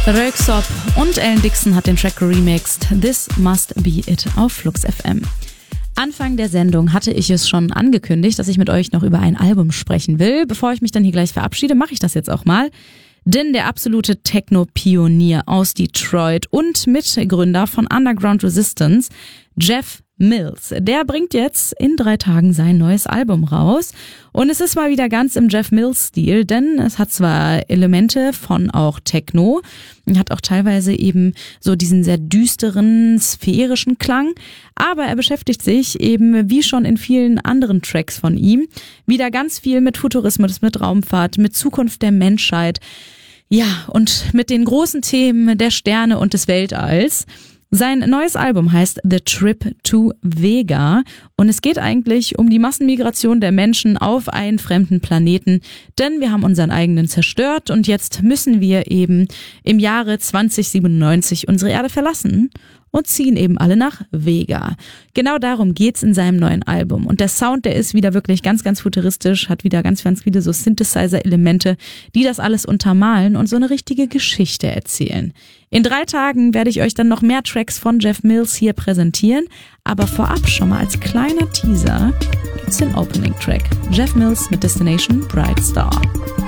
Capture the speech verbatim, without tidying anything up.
Röyksopp und Alan Dixon hat den Track remixed. This Must Be It auf Flux F M. Anfang der Sendung hatte ich es schon angekündigt, dass ich mit euch noch über ein Album sprechen will. Bevor ich mich dann hier gleich verabschiede, mache ich das jetzt auch mal. Denn der absolute Techno-Pionier aus Detroit und Mitgründer von Underground Resistance, Jeff Mills, der bringt jetzt in drei Tagen sein neues Album raus. Und es ist mal wieder ganz im Jeff Mills-Stil, denn es hat zwar Elemente von auch Techno, hat auch teilweise eben so diesen sehr düsteren, sphärischen Klang, aber er beschäftigt sich eben, wie schon in vielen anderen Tracks von ihm, wieder ganz viel mit Futurismus, mit Raumfahrt, mit Zukunft der Menschheit, ja, und mit den großen Themen der Sterne und des Weltalls. Sein neues Album heißt The Trip to Vega und es geht eigentlich um die Massenmigration der Menschen auf einen fremden Planeten, denn wir haben unseren eigenen zerstört und jetzt müssen wir eben im Jahre zwanzig siebenundneunzig unsere Erde verlassen und ziehen eben alle nach Vega. Genau darum geht's in seinem neuen Album. Und der Sound, der ist wieder wirklich ganz, ganz futuristisch, hat wieder ganz, ganz viele so Synthesizer-Elemente, die das alles untermalen und so eine richtige Geschichte erzählen. In drei Tagen werde ich euch dann noch mehr Tracks von Jeff Mills hier präsentieren, aber vorab schon mal als kleiner Teaser gibt's den Opening-Track. Jeff Mills mit Destination Bright Star.